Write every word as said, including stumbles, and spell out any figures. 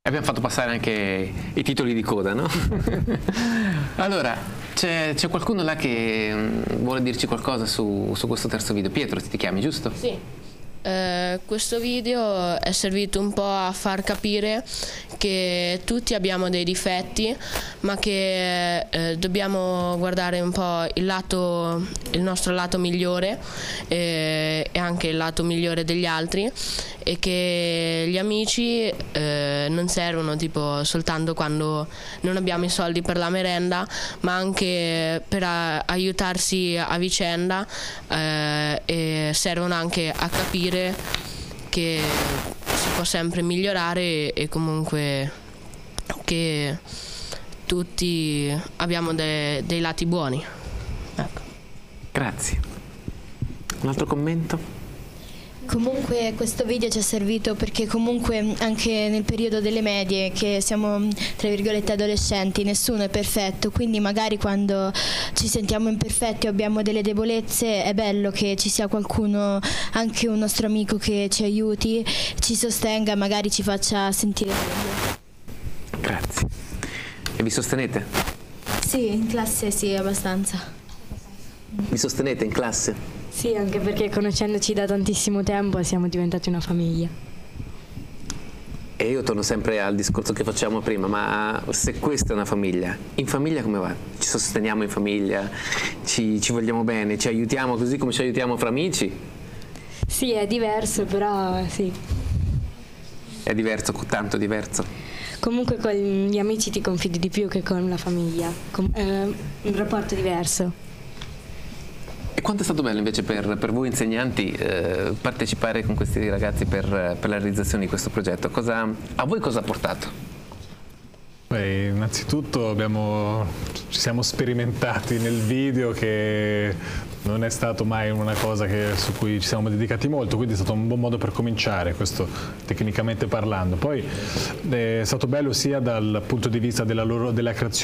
Abbiamo fatto passare anche i titoli di coda, no? Allora, c'è qualcuno là che vuole dirci qualcosa su, su questo terzo video? Pietro, ti chiami, giusto? Sì. Eh, questo video è servito un po' a far capire che tutti abbiamo dei difetti, ma che eh, dobbiamo guardare un po' il lato, il nostro lato migliore eh, e anche il lato migliore degli altri, e che gli amici eh, non servono tipo soltanto quando non abbiamo i soldi per la merenda, ma anche per a, aiutarsi a vicenda eh, e servono anche a capire che si può sempre migliorare e comunque che tutti abbiamo de, dei lati buoni. Ecco. Grazie. Un altro commento? Comunque questo video ci è servito perché comunque anche nel periodo delle medie, che siamo tra virgolette adolescenti, nessuno è perfetto, quindi magari quando ci sentiamo imperfetti o abbiamo delle debolezze è bello che ci sia qualcuno, anche un nostro amico, che ci aiuti, ci sostenga, magari ci faccia sentire meglio. Grazie. E vi sostenete? Sì, in classe sì, abbastanza. Vi sostenete in classe? Sì, anche perché conoscendoci da tantissimo tempo siamo diventati una famiglia. E io torno sempre al discorso che facciamo prima, ma se questa è una famiglia, in famiglia come va? Ci sosteniamo in famiglia, ci, ci vogliamo bene, ci aiutiamo così come ci aiutiamo fra amici? Sì, è diverso, però sì. È diverso, tanto diverso? Comunque con gli amici ti confidi di più che con la famiglia, Com è un rapporto diverso. E quanto è stato bello invece per, per voi insegnanti eh, partecipare con questi ragazzi per, per la realizzazione di questo progetto? Cosa, a voi cosa ha portato? Beh, innanzitutto abbiamo, ci siamo sperimentati nel video, che non è stato mai una cosa che, su cui ci siamo dedicati molto, quindi è stato un buon modo per cominciare, questo tecnicamente parlando. Poi è stato bello sia dal punto di vista della, loro, della creazione